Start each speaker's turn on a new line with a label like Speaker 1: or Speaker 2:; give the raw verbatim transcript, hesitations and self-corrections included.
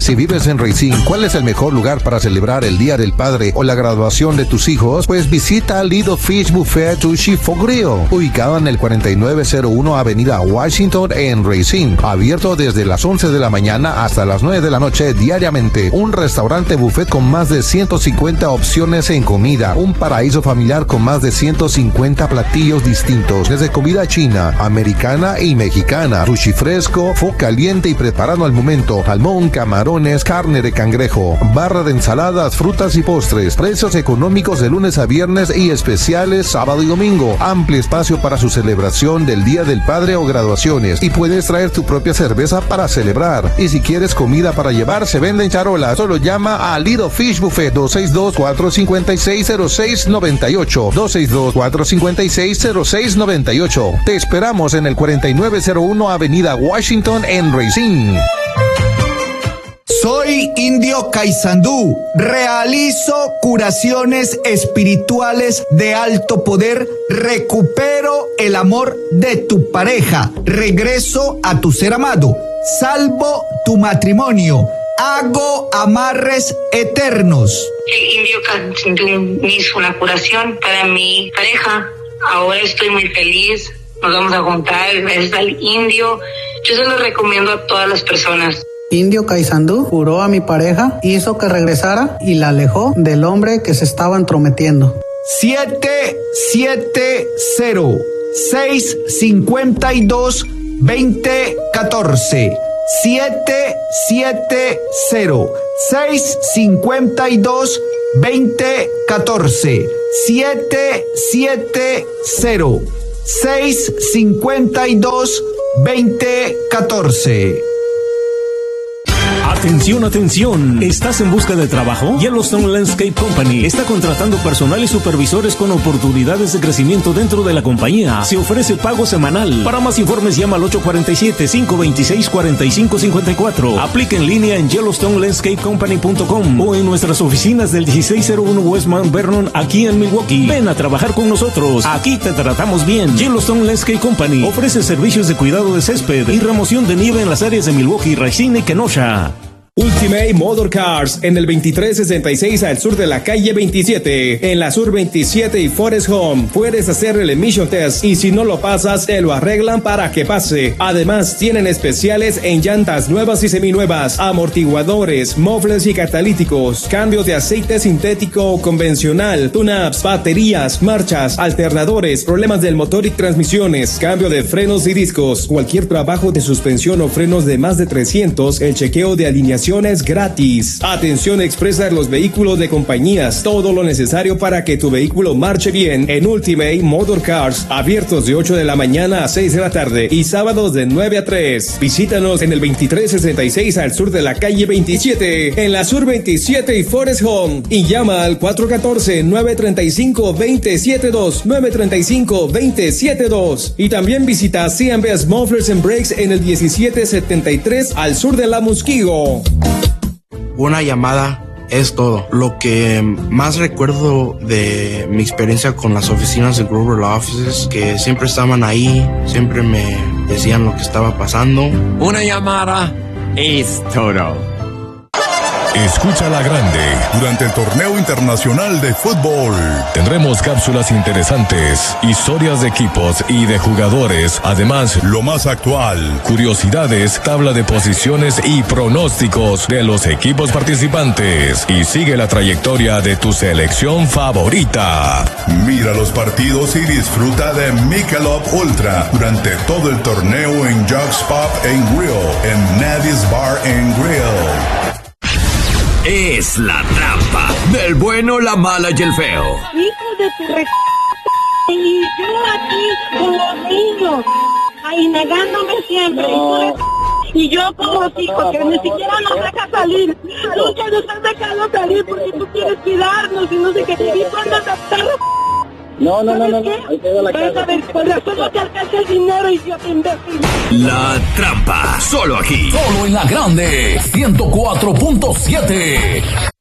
Speaker 1: Si vives en Racine, ¿cuál es el mejor lugar para celebrar el Día del Padre o la graduación de tus hijos? Pues visita Lido Fish Buffet Sushi for Grill, ubicado en el cuarenta y nueve cero uno Avenida Washington en Racine, abierto desde las once de la mañana hasta las nueve de la noche diariamente. Un restaurante buffet con más de ciento cincuenta opciones en comida, un paraíso familiar con más de ciento cincuenta platillos distintos, desde comida china, americana y mexicana, sushi fresco, fo caliente y preparado al momento, salmón, camarones, carne de cangrejo, barra de ensaladas, frutas y postres, precios económicos de lunes a viernes y especiales sábado y domingo, amplio espacio para su celebración del Día del Padre o graduaciones, y puedes traer tu propia cerveza para celebrar. Y si quieres comida para llevar, se vende en charola. Solo llama a Lido Fish Buffet dos seis dos, cuatro cinco seis, cero seis nueve ocho, dos seis dos, cuatro cinco seis, cero seis nueve ocho. Te esperamos en el cuarenta y nueve cero uno Avenida Washington en Racine.
Speaker 2: Soy Indio Kaisandú. Realizo curaciones espirituales de alto poder. Recupero el amor de tu pareja. Regreso a tu ser amado. Salvo tu matrimonio. Hago amarres eternos.
Speaker 3: El Indio Kaisandú me hizo una curación para mi pareja. Ahora estoy muy feliz. Nos vamos a juntar gracias al Indio. Yo se lo recomiendo a todas las personas.
Speaker 4: Indio Kaisandú curó a mi pareja, hizo que regresara y la alejó del hombre que se estaba entrometiendo.
Speaker 2: siete siete cero, seis cinco dos, dos cero uno cuatro. siete siete cero, seis cinco dos, dos cero uno cuatro. siete siete cero, seis cinco dos, dos cero uno cuatro.
Speaker 5: Atención, atención. ¿Estás en busca de trabajo? Yellowstone Landscape Company está contratando personal y supervisores con oportunidades de crecimiento dentro de la compañía. Se ofrece pago semanal. Para más informes llama al ocho cuatro siete, cinco dos seis, cuatro cinco cinco cuatro. Aplica en línea en yellowstone landscape company punto com o en nuestras oficinas del dieciséis cero uno West Mount Vernon aquí en Milwaukee. Ven a trabajar con nosotros. Aquí te tratamos bien. Yellowstone Landscape Company ofrece servicios de cuidado de césped y remoción de nieve en las áreas de Milwaukee, Racine y Kenosha.
Speaker 6: Ultimate Motor Cars en el veintitrés sesenta y seis al sur de la calle veintisiete, en la sur veintisiete y Forest Home. Puedes hacer el emission test y si no lo pasas, te lo arreglan para que pase. Además, tienen especiales en llantas nuevas y seminuevas, amortiguadores, mufflers y catalíticos, cambios de aceite sintético o convencional, tune-ups, baterías, marchas, alternadores, problemas del motor y transmisiones, cambio de frenos y discos, cualquier trabajo de suspensión o frenos de más de trescientos, el chequeo de alineación es gratis. Atención expresa en los vehículos de compañías. Todo lo necesario para que tu vehículo marche bien en Ultimate Motor Cars. Abiertos de ocho de la mañana a seis de la tarde y sábados de nueve a tres. Visítanos en el veintitrés sesenta y seis al sur de la calle veintisiete, en la sur veintisiete y Forest Home. Y llama al cuatro uno cuatro, nueve tres cinco, dos cero siete dos, nueve tres cinco, dos cero siete dos. Y también visita C and Best Mufflers and Brakes en el diecisiete setenta y tres al sur de la Muskego.
Speaker 7: Una llamada es todo. Lo que más recuerdo de mi experiencia con las oficinas de Grover Law Offices, que siempre estaban ahí, siempre me decían lo que estaba pasando.
Speaker 8: Una llamada es todo.
Speaker 9: Escucha la grande durante el torneo internacional de fútbol. Tendremos cápsulas interesantes, historias de equipos y de jugadores. Además, lo más actual, curiosidades, tabla de posiciones y pronósticos de los equipos participantes. Y sigue la trayectoria de tu selección favorita. Mira los partidos y disfruta de Michelob Ultra durante todo el torneo en Jugs Pub and Grill, en Nadie's Bar and Grill.
Speaker 8: Es la trampa del bueno, la mala y el feo.
Speaker 10: Hijo de tu re... Y yo aquí con los niños, ahí negándome siempre. No. Y yo con los hijos que ni siquiera nos deja salir. Nunca nos has dejado salir porque tú quieres cuidarnos y no sé qué. Y cuando te perro...
Speaker 11: No, no, no, no, no. Ahí quedó la casa.
Speaker 10: A ver, por razón no te alcanza el dinero, idiota imbécil.
Speaker 8: La trampa, solo aquí.
Speaker 12: Solo en la grande, ciento cuatro punto siete.